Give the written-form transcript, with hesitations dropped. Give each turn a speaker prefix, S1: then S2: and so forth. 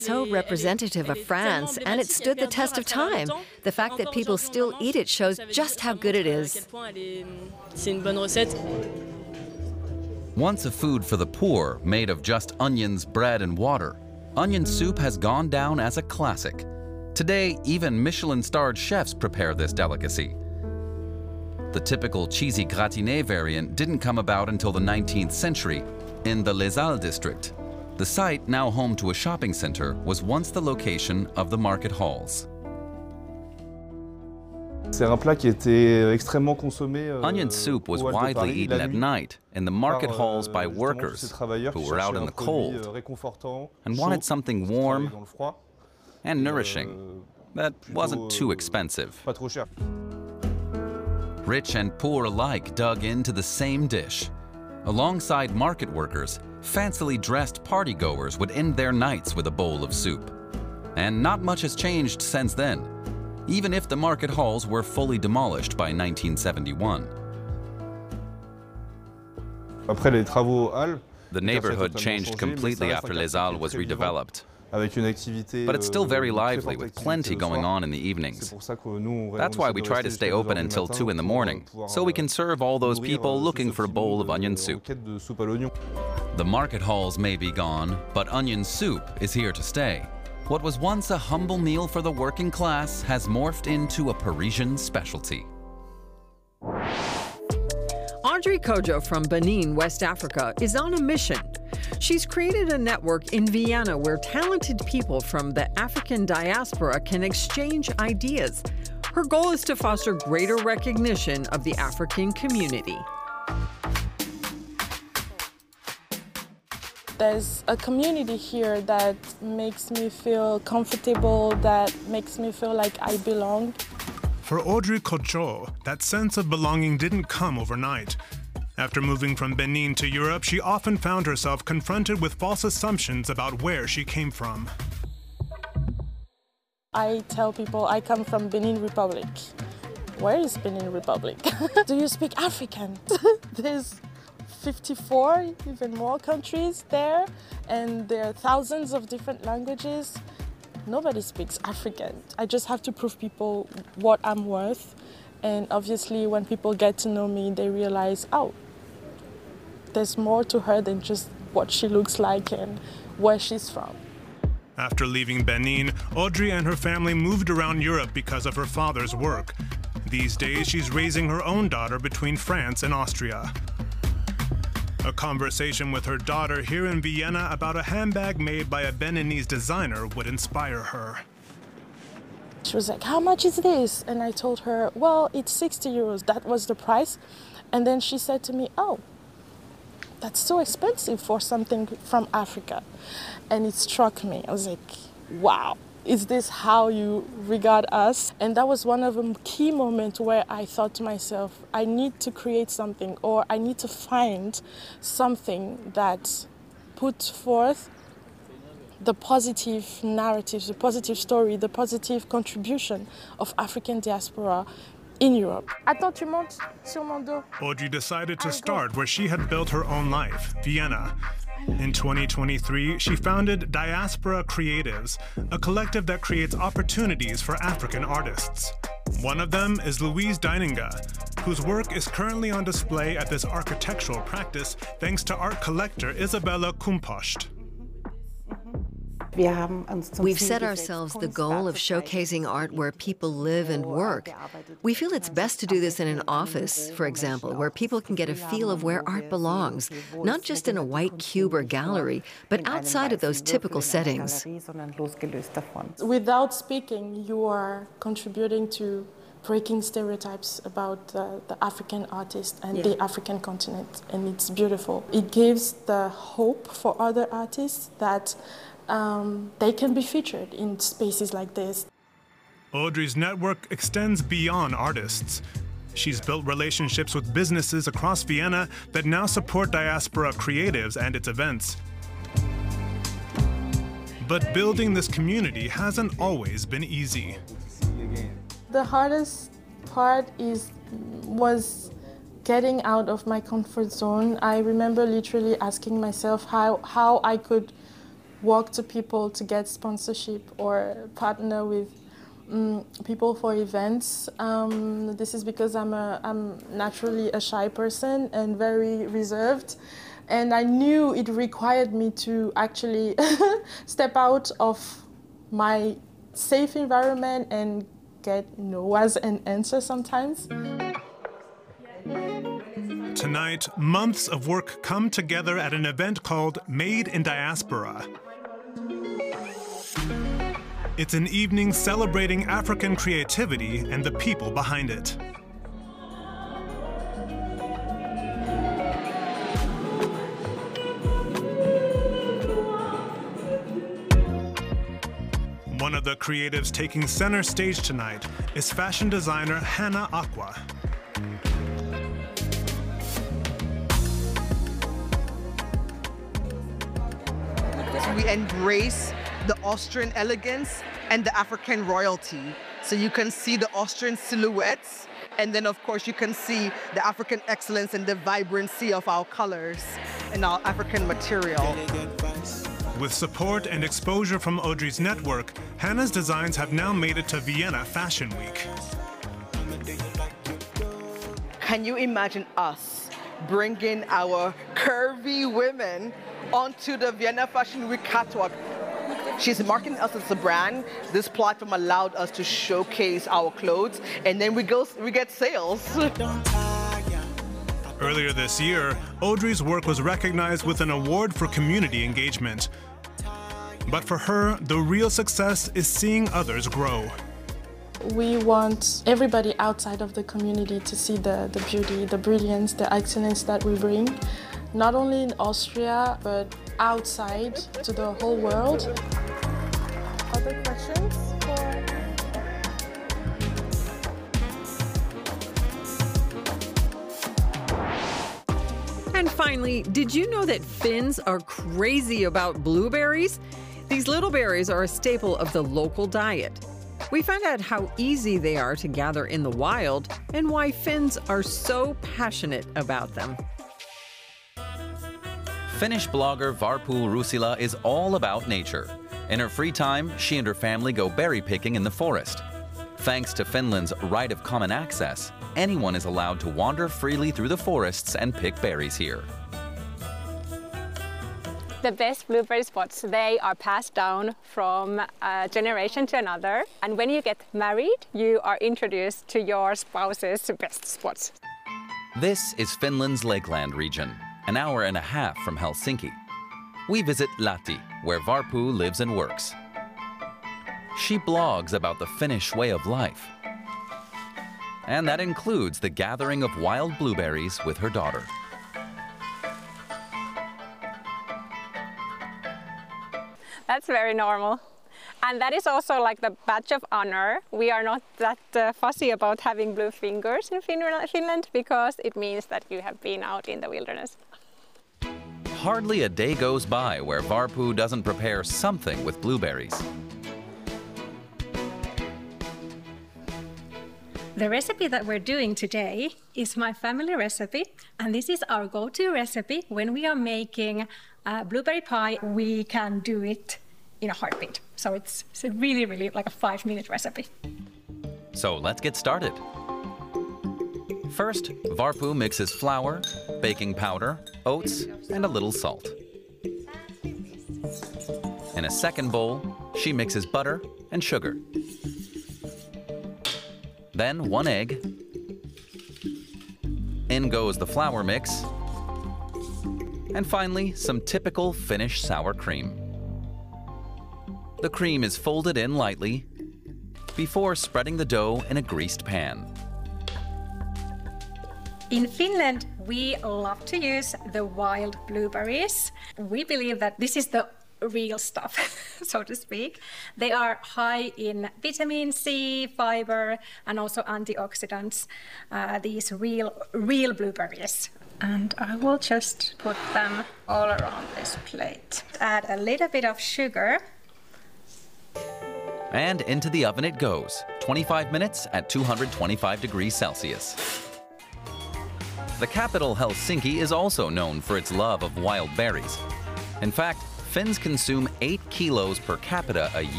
S1: So representative of France, and it stood the test of time. The fact that people still eat it shows just how good it is.
S2: Once a food for the poor, made of just onions, bread, and water, onion soup has gone down as a classic. Today, even Michelin-starred chefs prepare this delicacy. The typical cheesy gratiné variant didn't come about until the 19th century in the Les Halles district. The site, now home to a shopping center, was once the location of the market halls. Onion soup was widely eaten at night in the market halls by workers who were out in the cold and wanted something warm and nourishing that wasn't too expensive. Rich and poor alike dug into the same dish. Alongside market workers, fancily dressed partygoers would end their nights with a bowl of soup. And not much has changed since then, even if the market halls were fully demolished by 1971. The neighborhood changed completely after Les Halles was redeveloped. But it's still very lively, with plenty going on in the evenings. That's why we try to stay open until 2 in the morning, so we can serve all those people looking for a bowl of onion soup. The market halls may be gone, but onion soup is here to stay. What was once a humble meal for the working class has morphed into a Parisian specialty.
S3: Audrey Kojo from Benin, West Africa, is on a mission. She's created a network in Vienna where talented people from the African diaspora can exchange ideas. Her goal is to foster greater recognition of the African community.
S4: There's a community here that makes me feel comfortable, that makes me feel like I belong.
S5: For Audrey Kojo, that sense of belonging didn't come overnight. After moving from Benin to Europe, she often found herself confronted with false assumptions about where she came from.
S4: I tell people I come from Benin Republic. Where is Benin Republic? Do you speak African? There's 54, even more countries there, and there are thousands of different languages. Nobody speaks African. I just have to prove people what I'm worth. And obviously, when people get to know me, they realize, oh, there's more to her than just what she looks like and where she's from.
S5: After leaving Benin, Audrey and her family moved around Europe because of her father's work. These days, she's raising her own daughter between France and Austria. A conversation with her daughter here in Vienna about a handbag made by a Beninese designer would inspire her.
S4: She was like, how much is this? And I told her, well, it's 60 euros. That was the price. And then she said to me, oh, that's so expensive for something from Africa. And it struck me. I was like, wow, is this how you regard us? And that was one of the key moments where I thought to myself, I need to create something, or I need to find something that puts forth the positive narrative, the positive story, the positive contribution of African diaspora in Europe. Attends, tu montes sur mon dos.
S5: Audrey decided to start where she had built her own life, Vienna. In 2023, she founded Diaspora Creatives, a collective that creates opportunities for African artists. One of them is Louise Deininger, whose work is currently on display at this architectural practice thanks to art collector Isabella Kumpost.
S1: We've set ourselves the goal of showcasing art where people live and work. We feel it's best to do this in an office, for example, where people can get a feel of where art belongs, not just in a white cube or gallery, but outside of those typical settings.
S4: Without speaking, you are contributing to breaking stereotypes about the African artist and the African continent, and it's beautiful. It gives the hope for other artists that they can be featured in spaces like this.
S5: Audrey's network extends beyond artists. She's built relationships with businesses across Vienna that now support Diaspora Creatives and its events. But building this community hasn't always been easy.
S4: The hardest part was getting out of my comfort zone. I remember literally asking myself how I could work to people to get sponsorship or partner with people for events. This is because I'm naturally a shy person and very reserved. And I knew it required me to actually step out of my safe environment and get no as an answer sometimes.
S5: Tonight, months of work come together at an event called Made in Diaspora. It's an evening celebrating African creativity and the people behind it. One of the creatives taking center stage tonight is fashion designer Hannah Aqua.
S6: We embrace the Austrian elegance and the African royalty. So you can see the Austrian silhouettes, and then of course you can see the African excellence and the vibrancy of our colors and our African material.
S5: With support and exposure from Audrey's network, Hannah's designs have now made it to Vienna Fashion Week.
S6: Can you imagine us bringing our curvy women onto the Vienna Fashion Week catwalk? She's marketing us as a brand. This platform allowed us to showcase our clothes, and then we get sales.
S5: Earlier this year, Audrey's work was recognized with an award for community engagement. But for her, the real success is seeing others grow.
S4: We want everybody outside of the community to see the beauty, the brilliance, the excellence that we bring, not only in Austria, but outside to the whole world. Other questions?
S3: And finally, did you know that Finns are crazy about blueberries? These little berries are a staple of the local diet. We found out how easy they are to gather in the wild and why Finns are so passionate about them.
S2: Finnish blogger Varpu Rusila is all about nature. In her free time, she and her family go berry picking in the forest. Thanks to Finland's right of common access, anyone is allowed to wander freely through the forests and pick berries here.
S7: The best blueberry spots, they are passed down from a generation to another. And when you get married, you are introduced to your spouse's best spots.
S2: This is Finland's Lakeland region, an hour and a half from Helsinki. We visit Lahti, where Varpu lives and works. She blogs about the Finnish way of life. And that includes the gathering of wild blueberries with her daughter.
S7: That's very normal. And that is also like the badge of honor. We are not that fussy about having blue fingers in Finland because it means that you have been out in the wilderness.
S2: Hardly a day goes by where Varpu doesn't prepare something with blueberries.
S8: The recipe that we're doing today is my family recipe, and this is our go-to recipe. When we are making blueberry pie, we can do it in a heartbeat. So it's really, really like a 5-minute recipe.
S2: So let's get started. First, Varpu mixes flour, baking powder, oats, and a little salt. In a second bowl, she mixes butter and sugar. Then 1 egg. In goes the flour mix. And finally, some typical Finnish sour cream. The cream is folded in lightly before spreading the dough in a greased pan.
S8: In Finland, we love to use the wild blueberries. We believe that this is the real stuff, so to speak. They are high in vitamin C, fiber, and also antioxidants, these real blueberries. And I will just put them all around this plate. Add a little bit of sugar.
S2: And into the oven it goes, 25 minutes at 225 degrees Celsius. The capital, Helsinki, is also known for its love of wild berries. In fact, Finns consume 8 kilos per capita a year.